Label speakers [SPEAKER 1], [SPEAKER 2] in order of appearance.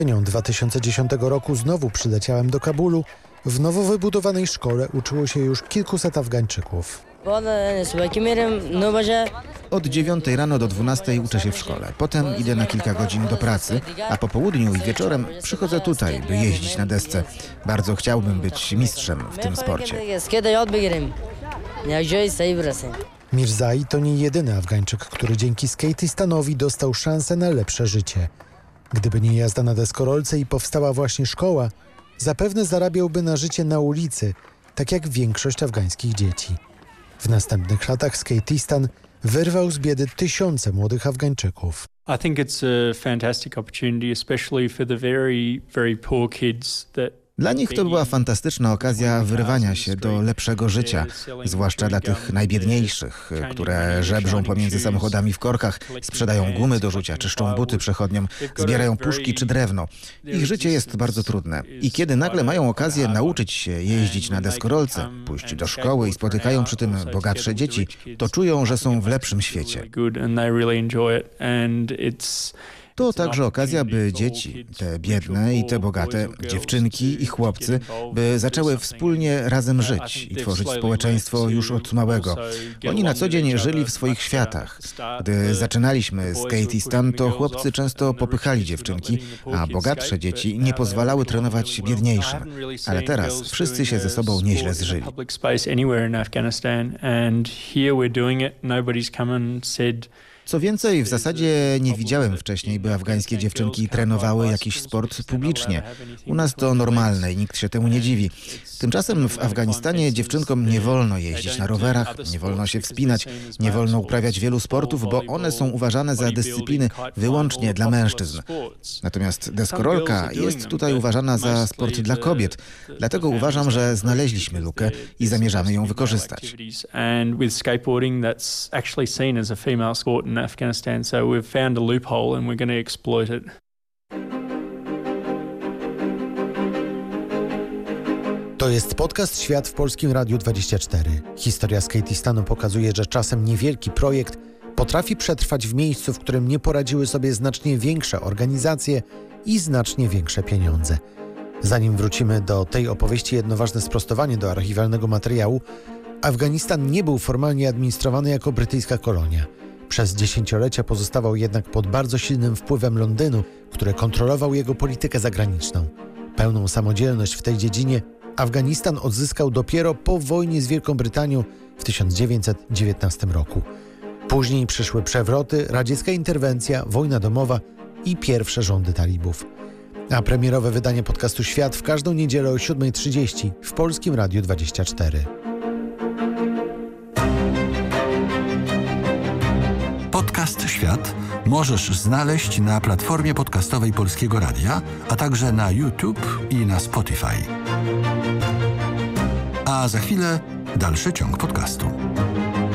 [SPEAKER 1] Jesienią 2010 roku znowu przyleciałem do Kabulu. W nowo wybudowanej szkole uczyło się już kilkuset Afgańczyków.
[SPEAKER 2] Od 9 rano do 12 uczę się w szkole. Potem idę na kilka godzin do pracy, a po południu i wieczorem przychodzę tutaj, by jeździć na desce. Bardzo chciałbym być mistrzem w tym sporcie.
[SPEAKER 1] Mirzai to nie jedyny Afgańczyk, który dzięki Skatistanowi dostał szansę na lepsze życie. Gdyby nie jazda na deskorolce i powstała właśnie szkoła, zapewne zarabiałby na życie na ulicy, tak jak większość afgańskich dzieci. W następnych latach Skatistan wyrwał z biedy tysiące młodych Afgańczyków.
[SPEAKER 3] I think it's a fantastic opportunity, especially for the very, very poor kids that
[SPEAKER 2] Dla nich to była fantastyczna okazja wyrywania się do lepszego życia, zwłaszcza dla tych najbiedniejszych, które żebrzą pomiędzy samochodami w korkach, sprzedają gumy do rzucia, czyszczą buty przechodniom, zbierają puszki czy drewno. Ich życie jest bardzo trudne i kiedy nagle mają okazję nauczyć się jeździć na deskorolce, pójść do szkoły i spotykają przy tym bogatsze dzieci, to czują, że są w lepszym świecie. To także okazja, by dzieci, te biedne i te bogate, dziewczynki i chłopcy, by zaczęły wspólnie razem żyć i tworzyć społeczeństwo już od małego. Oni na co dzień żyli w swoich światach. Gdy zaczynaliśmy Skatistan, to chłopcy często popychali dziewczynki, a bogatsze dzieci nie pozwalały trenować biedniejszym. Ale teraz wszyscy się ze sobą nieźle zżyli. Co więcej, w zasadzie nie widziałem wcześniej, by afgańskie dziewczynki trenowały jakiś sport publicznie. U nas to normalne i nikt się temu nie dziwi. Tymczasem w Afganistanie dziewczynkom nie wolno jeździć na rowerach, nie wolno się wspinać, nie wolno uprawiać wielu sportów, bo one są uważane za dyscypliny wyłącznie dla mężczyzn. Natomiast deskorolka jest tutaj uważana za sport dla kobiet. Dlatego uważam, że znaleźliśmy lukę i zamierzamy ją wykorzystać.
[SPEAKER 3] In Afghanistan, so we've found a loophole and we're going to exploit it.
[SPEAKER 1] To jest podcast Świat w Polskim Radiu 24. Historia Skatistanu pokazuje, że czasem niewielki projekt potrafi przetrwać w miejscu, w którym nie poradziły sobie znacznie większe organizacje i znacznie większe pieniądze. Zanim wrócimy do tej opowieści, jedno ważne sprostowanie do archiwalnego materiału. Afganistan nie był formalnie administrowany jako brytyjska kolonia. Przez dziesięciolecia pozostawał jednak pod bardzo silnym wpływem Londynu, który kontrolował jego politykę zagraniczną. Pełną samodzielność w tej dziedzinie Afganistan odzyskał dopiero po wojnie z Wielką Brytanią w 1919 roku. Później przyszły przewroty, radziecka interwencja, wojna domowa i pierwsze rządy talibów. A premierowe wydanie podcastu Świat w każdą niedzielę o 7:30 w Polskim Radiu 24.
[SPEAKER 4] Podcast Świat możesz znaleźć na platformie podcastowej Polskiego Radia, a także na YouTube i na Spotify. A za chwilę dalszy ciąg podcastu.